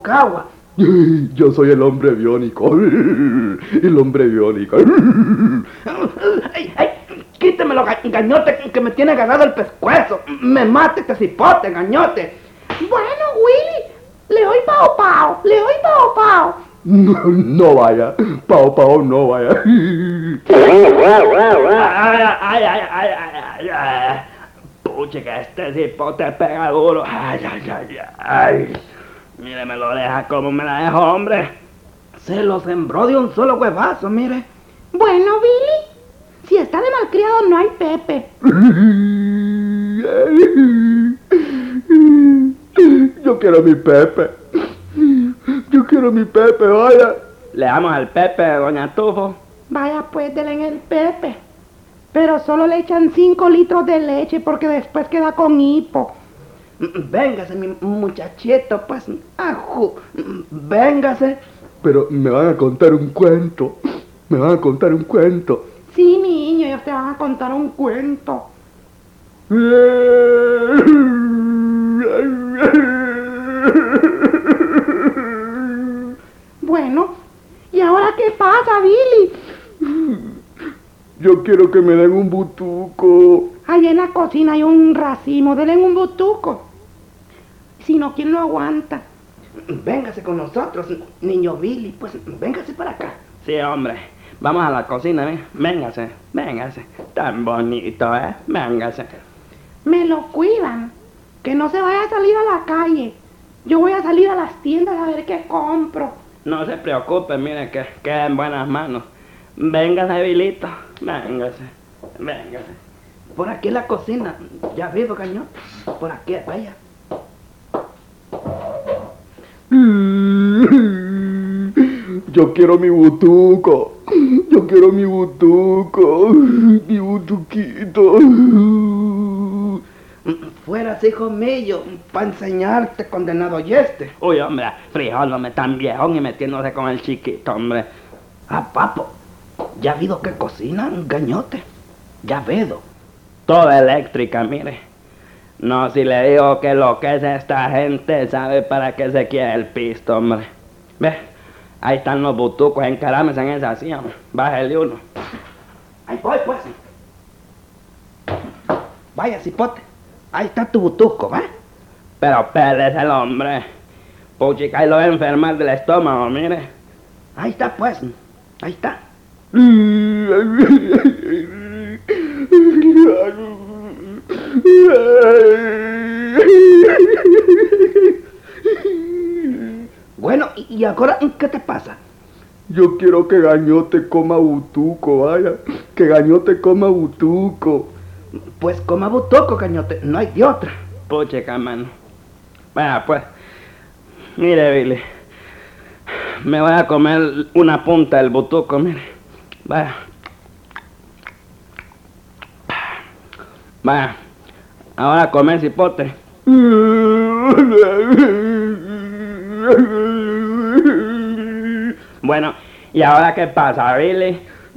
Cagua. Yo soy el hombre biónico. El hombre biónico. ¡Ay, ay! Quítemelo, gañote, que me tiene agarrado el pescuezo. Me mate este cipote, gañote. Bueno, Willy, le doy pao pao, le doy pao pao. No vaya, Pao, no vaya. Ay. Puche, que este cipote pega duro. Ay. Mire, me lo deja como me la dejó, hombre. Se lo sembró de un solo huevazo, mire. Bueno, Billy, si está de malcriado no hay Pepe. Yo quiero mi Pepe. Yo quiero mi Pepe, vaya. Le damos al Pepe, doña Tufo. Vaya pues, denle en el Pepe. Pero solo le echan 5 litros de leche porque después queda con hipo. Véngase, mi muchachito, pues. Ajú. Véngase. Pero me van a contar un cuento. Me van a contar un cuento. Sí, niño, ellos te van a contar un cuento. Bueno, ¿y ahora qué pasa, Billy? Yo quiero que me den un butuco. Allá en la cocina hay un racimo, denle un butuco. Si no, ¿quién lo aguanta? Véngase con nosotros, niño Billy, pues véngase para acá. Sí, hombre, vamos a la cocina, ¿eh? Véngase. Tan bonito, ¿eh? Véngase. Me lo cuidan, que no se vaya a salir a la calle. Yo voy a salir a las tiendas a ver qué compro. No se preocupe, mire que queda en buenas manos. Véngase, Bilito, véngase. Por aquí en la cocina, ya vivo, cañón. Por aquí, vaya. Yo quiero mi butuco. Yo quiero mi butuco. Mi butuquito. Fueras, hijo mío, para enseñarte, condenado yeste. Uy, hombre, frijolome tan viejo y metiéndose con el chiquito, hombre. Ah, papo, ya vido que cocinan, gañote. Ya vido. Toda eléctrica, mire. No, si le digo que lo que es esta gente, sabe para qué se quiere el pisto, hombre. Ve, ahí están los butucos, encarames en esa silla, hombre. Bájale uno. Ahí voy, pues. Vaya, cipote. Ahí está tu butuco, ¿va? Pero pérese el hombre. Puchica, ahí lo va a enfermar del estómago, mire. Ahí está, pues. Ahí está. Bueno, ¿y ahora qué te pasa? Yo quiero que Gañote coma butuco, vaya. Que Gañote coma butuco. Pues coma butuco, cañote, no hay de otra. Puchica, mano. Bueno, pues, mire, Billy, me voy a comer una punta del butuco, mire. Vaya, ahora a comer cipote. Bueno, ¿y ahora qué pasa, Billy?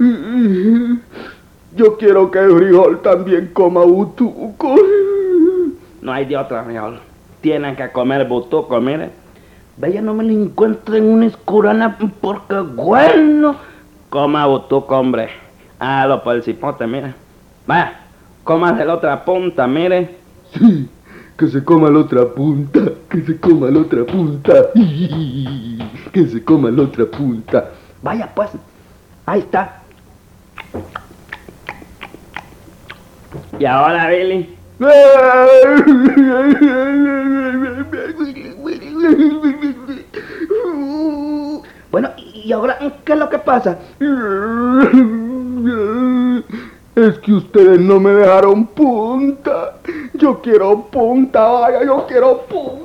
Yo quiero que el frijol también coma butuco. No hay de otra, frijol. Tienen que comer butuco, mire. Vaya, no me lo encuentro en una escurana porque bueno. Coma butuco, hombre. Hágalo por el cipote, mire. Vaya, comas de la otra punta, mire. Sí, que se coma la otra punta. Que se coma la otra punta. Que se coma la otra punta. Vaya, pues. Ahí está. ¿Y ahora, Billy? Bueno, ¿y ahora qué es lo que pasa? Es que ustedes no me dejaron punta. Yo quiero punta, vaya, yo quiero punta.